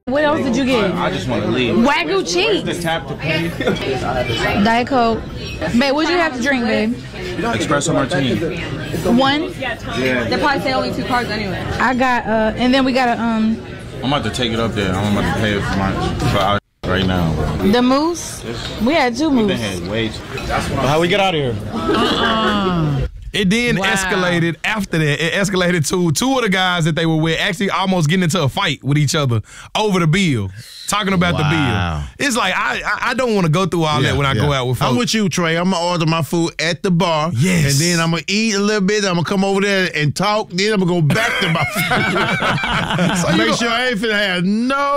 What else did you get? I just want to leave. Wagyu cheese. The tap to pay? Diet Coke. Babe, what'd you have to drink, babe? Espresso martini. One? Yeah. They probably say only 2 cards anyway. I got, and then we got a, I'm about to take it up there. I'm about to pay for our right now. the mousse. We had 2 Been mousse. had way too. How we get out of here? It then escalated after that. It escalated to 2 of the guys that they were with actually almost getting into a fight with each other over the bill. Talking about the bill. It's like, I don't want to go through all that when I go out with folks. I'm with you, Trey. I'm going to order my food at the bar. Yes. And then I'm going to eat a little bit. I'm going to come over there and talk. Then I'm going to go back to my food. So make sure I ain't finna have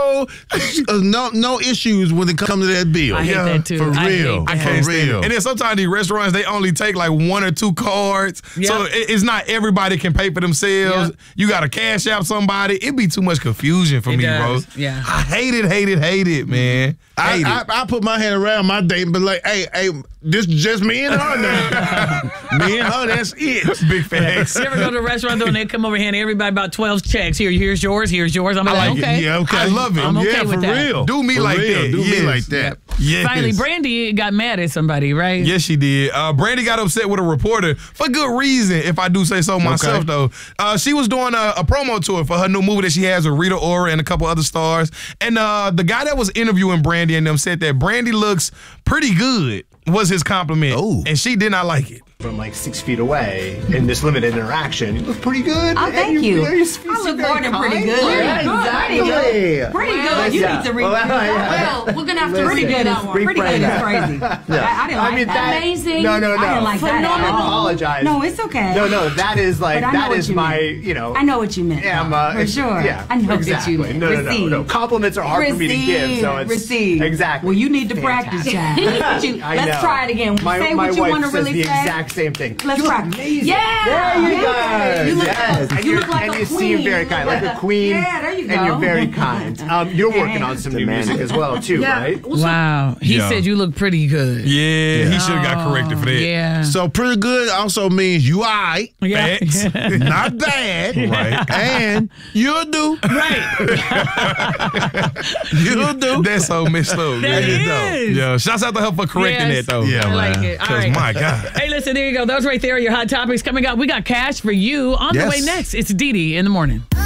no issues when it comes to that bill. I hate that too. For real. I can't For stand real. it. And then sometimes these restaurants, they only take like 1 or 2 cards. Yep. So it's not everybody can pay for themselves. Yep. You got to cash out somebody. It'd be too much confusion for me, does. bro. Yeah. I hate it, man. Hate it. I put my hand around my date and be like, hey, this just me and her now. Me and her, that's it. Big facts. You ever go to a restaurant though and they come over here and everybody about 12 checks. Here's yours. I'm like, okay. Yeah, okay. I love it. I'm okay yeah, with for that. real. Do me For like real. that. Do me Yes. like that. Yes. Finally, Brandy got mad at somebody, right? Yes, she did. Brandy got upset with a reporter for good reason, if I do say so myself, though. She was doing a promo tour for her new movie that she has with Rita Ora and a couple other stars. And the guy that was interviewing Brandy and them said that Brandy looks pretty good, was his compliment. Oh. And she did not like it. From like 6 feet away in this limited interaction. You look pretty good. Oh, thank you. I look more than pretty good. Yeah, exactly. Pretty good. You need to read that. Well, we're going to have to Pretty good is pretty good is crazy. I didn't like that. Amazing. No. I didn't like that. I apologize. No, it's okay. No, that is like, that is my, I know what you meant. Yeah, for sure. Yeah, I know exactly. what you meant. No. Compliments are hard for me to give, so it's receive. Exactly. Well, you need to practice, child. Let's try it again. Say what you want to really say. My wife says the exact same thing. Let's practice. Amazing. Yeah. There you go. Yes. You look like a queen. And you seem very kind, like a queen. Yeah, there you go. And you're very kind. You're working on some new music as well, too, right? Wow. He said you look pretty good. Yeah, he should have got corrected for that. Yeah. So pretty good also means you all right. Yeah. Facts. Not bad. Right. And you'll do. Right. You'll do. That's so messed up. That man. is. Yo, shouts out to her for correcting Yes. that, though. Yeah, I like man. it. All Because, right. my God. Hey, listen, there you go. Those right there are your hot topics coming up. We got cash for you on the Yes. way next. It's Dee Dee in the morning.